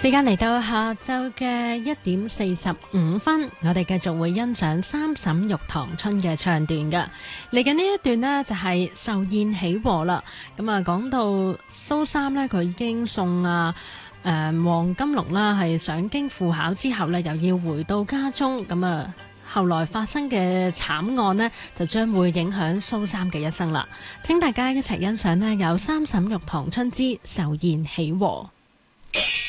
時間嚟到下晝嘅1:45，我哋繼續會欣賞三嬸玉堂春嘅唱段㗎。嚟緊呢一段呢，就係壽宴喜和啦。咁啊，講到蘇三呢，佢已經送黃金龍啦，係上京赴考之後呢，又要回到家中。咁啊，後來發生嘅慘案呢，就將會影響蘇三嘅一生啦。請大家一齊欣賞呢，有三嬸玉堂春之壽宴喜和。